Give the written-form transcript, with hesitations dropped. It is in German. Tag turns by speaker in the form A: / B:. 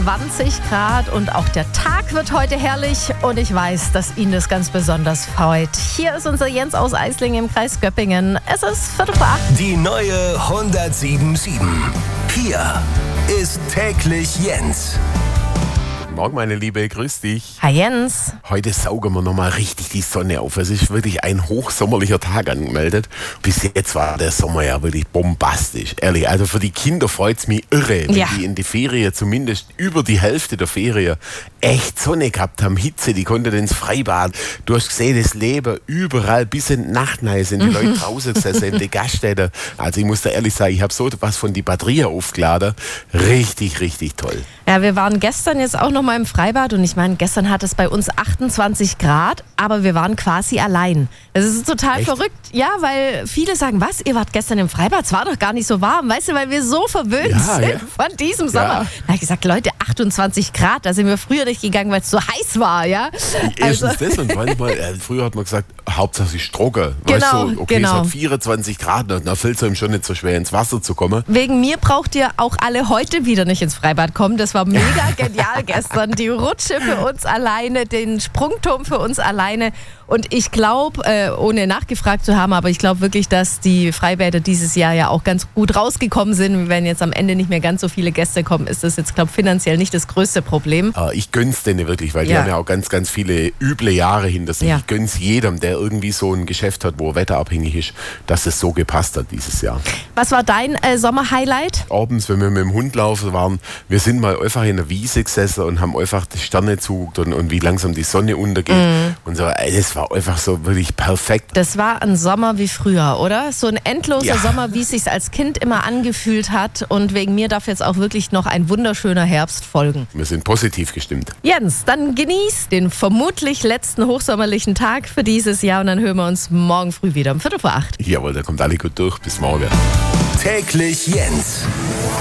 A: 20 Grad und auch der Tag wird heute herrlich und ich weiß, dass Ihnen das ganz besonders freut. Hier ist unser Jens aus Eislingen im Kreis Göppingen. Es ist 7:45.
B: Die neue 107.7. Hier ist täglich Jens.
C: Morgen, meine Liebe, grüß dich.
A: Hi Jens.
C: Heute saugen wir nochmal richtig die Sonne auf. Es ist wirklich ein hochsommerlicher Tag angemeldet. Bis jetzt war der Sommer ja wirklich bombastisch. Ehrlich, also für die Kinder freut es mich irre, wenn die in die Ferien, zumindest über die Hälfte der Ferien, echt Sonne gehabt haben, Hitze, die konnten ins Freibad. Du hast gesehen, das Leben überall, bis in die Nacht rein sind die Leute draußen gesessen, in die Gaststätten. Also ich muss da ehrlich sagen, ich habe so was von die Batterien aufgeladen. Richtig, richtig toll.
A: Ja, wir waren gestern jetzt auch noch mal im Freibad und ich meine, gestern hat es bei uns 28 Grad, aber wir waren quasi allein. Das ist total verrückt. Ja, weil viele sagen, was, ihr wart gestern im Freibad? Es war doch gar nicht so warm, weißt du, weil wir so verwöhnt sind von diesem Sommer. Ja. Da habe ich gesagt, Leute, 28 Grad, da sind wir früher nicht gegangen, weil es so heiß war, ja.
C: Erstens das und manchmal, früher hat man gesagt, Hauptsache es ist trocken. Weißt du, okay, es hat 24 Grad, da fällt es einem schon nicht so schwer, ins Wasser zu kommen.
A: Wegen mir braucht ihr auch alle heute wieder nicht ins Freibad kommen. Das war mega genial gestern. Die Rutsche für uns alleine, den Sprungturm für uns alleine. Und ich glaube, ohne nachgefragt zu haben, aber ich glaube wirklich, dass die Freibäder dieses Jahr ja auch ganz gut rausgekommen sind. Wenn jetzt am Ende nicht mehr ganz so viele Gäste kommen, ist das jetzt, glaube ich, finanziell nicht das größte Problem.
C: Ich gönn's denen wirklich, weil die haben ja auch ganz, ganz viele üble Jahre hinter sich. Ich gönn's jedem, der irgendwie so ein Geschäft hat, wo er wetterabhängig ist, dass es so gepasst hat dieses Jahr.
A: Was war dein Sommerhighlight?
C: Abends, wenn wir mit dem Hund laufen waren, wir sind mal einfach in der Wiese gesessen und haben einfach die Sterne zugeguckt und wie langsam die Sonne untergeht. Und so, das war einfach so wirklich perfekt.
A: Das war ein Sommer wie früher, oder? So ein endloser Sommer, wie es sich als Kind immer angefühlt hat. Und wegen mir darf jetzt auch wirklich noch ein wunderschöner Herbst folgen.
C: Wir sind positiv gestimmt.
A: Jens, dann genieß den vermutlich letzten hochsommerlichen Tag für dieses Jahr und dann hören wir uns morgen früh wieder um 7:45.
C: Jawohl, da kommt alle gut durch. Bis morgen.
B: Täglich Jens.